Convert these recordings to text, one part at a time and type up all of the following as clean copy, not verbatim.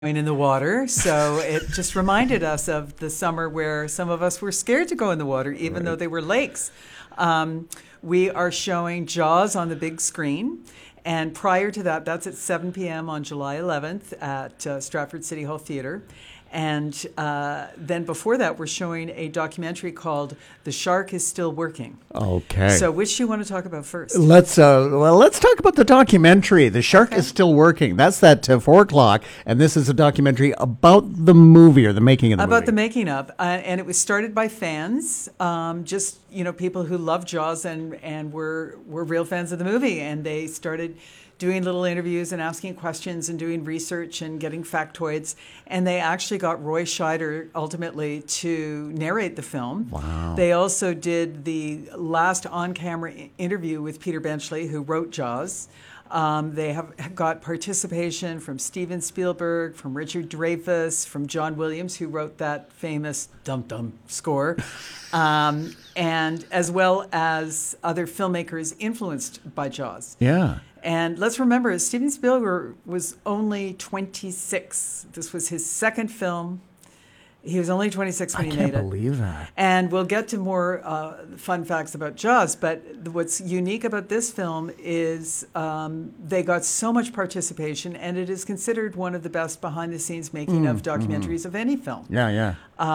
in the water, so it just reminded us of the summer where some of us were scared to go in the water, even though they were lakes. We are showing Jaws on the big screen, and prior to that, that's at 7 p.m. on July 11th at Stratford City Hall Theatre. And then before that, we're showing a documentary called "The Shark Is Still Working." Okay. So, which do you want to talk about first? Let's talk about the documentary. "The Shark Is Still Working." That's that 4 o'clock, and this is a documentary about the movie or the making of the movie. About the making of, and it was started by fans, just people who love Jaws and were real fans of the movie, and they started doing little interviews and asking questions and doing research and getting factoids. And they actually got Roy Scheider ultimately to narrate the film. Wow. They also did the last on-camera interview with Peter Benchley, who wrote Jaws. They have got participation from Steven Spielberg, from Richard Dreyfuss, from John Williams, who wrote that famous dum-dum score, and as well as other filmmakers influenced by Jaws. Yeah. And let's remember, Steven Spielberg was only 26. This was his second film. He was only 26 when he made it. I can't believe that. And we'll get to more fun facts about Jaws, but what's unique about this film is they got so much participation, and it is considered one of the best behind-the-scenes making of documentaries of any film. Yeah.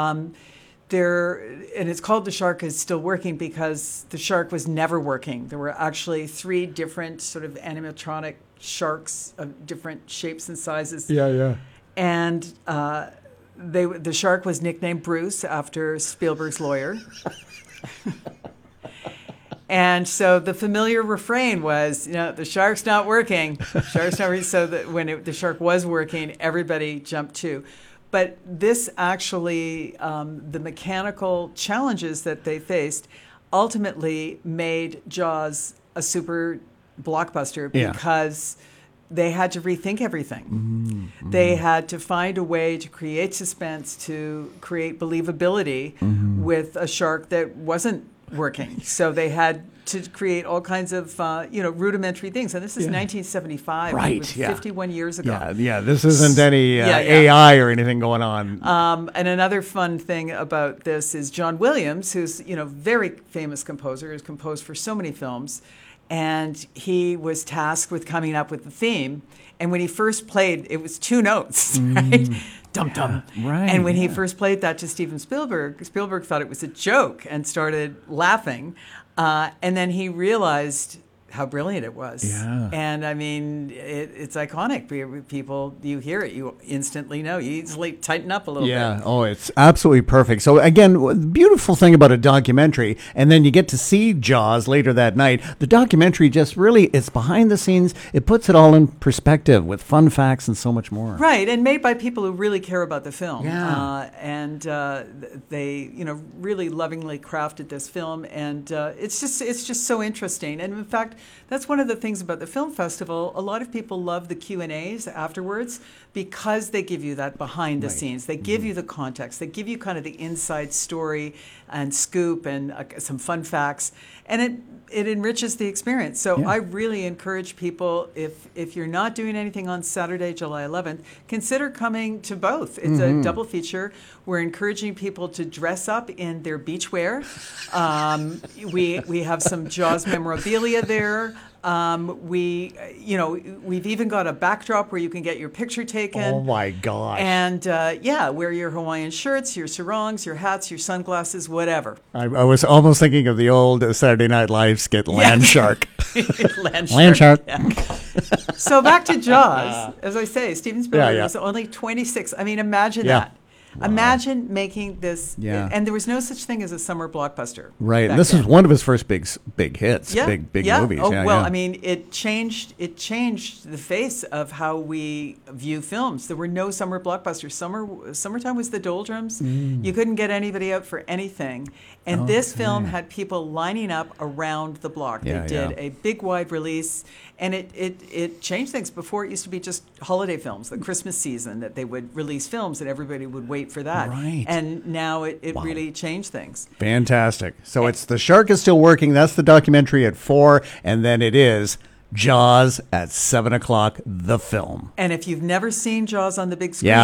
And it's called "The Shark Is Still Working" because the shark was never working. There were actually 3 different sort of animatronic sharks of different shapes and sizes. Yeah. And the shark was nicknamed Bruce after Spielberg's lawyer. And so the familiar refrain was, the shark's not working. Shark's not working. So that when the shark was working, everybody jumped too. But this actually, the mechanical challenges that they faced ultimately made Jaws a super blockbuster because they had to rethink everything. They had to find a way to create suspense, to create believability with a shark that wasn't working. So they had to create all kinds of, rudimentary things. And this is 1975. Right, It was 51 years ago. Yeah, this isn't any AI or anything going on. And another fun thing about this is John Williams, who's, very famous composer, has composed for so many films. And he was tasked with coming up with the theme. And when he first played, it was 2 notes, right? Dum-dum. Right. And when he first played that to Steven Spielberg, Spielberg thought it was a joke and started laughing. And then he realized how brilliant it was. Yeah. And I mean, it's iconic. People, you hear it, you instantly know. You easily tighten up a little bit. Yeah. Oh, it's absolutely perfect. So again, the beautiful thing about a documentary, and then you get to see Jaws later that night. The documentary just really, it's behind the scenes. It puts it all in perspective with fun facts and so much more. Right, and made by people who really care about the film. Yeah. They, really lovingly crafted this film, and it's just so interesting. And in fact, that's one of the things about the film festival. A lot of people love the Q&As afterwards because they give you that behind the scenes. They give you the context. They give you kind of the inside story and scoop and some fun facts. And it enriches the experience. So I really encourage people, if you're not doing anything on Saturday, July 11th, consider coming to both. It's a double feature. We're encouraging people to dress up in their beachwear. We have some Jaws memorabilia there. We've even got a backdrop where you can get your picture taken. Oh my gosh. And wear your Hawaiian shirts, your sarongs, your hats, your sunglasses, whatever. I was almost thinking of the old Saturday Night Live skit, Land Shark. Land Shark. Yeah. So back to Jaws. As I say, Steven Spielberg was only 26. I mean, imagine that. Wow. Imagine making this, and there was no such thing as a summer blockbuster. Right, and this is one of his first big hits, big movies. I mean, it changed the face of how we view films. There were no summer blockbusters. Summertime was the doldrums. You couldn't get anybody out for anything. And this film had people lining up around the block. They did a big wide release, and it changed things. Before, it used to be just holiday films, the Christmas season, that they would release films and everybody would wait for that. Right. And now it really changed things. Fantastic. So it's "The Shark Is Still Working." That's the documentary at 4, and then it is Jaws at 7 o'clock, the film. And if you've never seen Jaws on the big screen, Yeah.